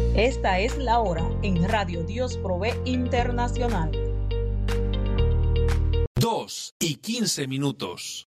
Esta es la hora en Radio Dios Provee Internacional. 2:15.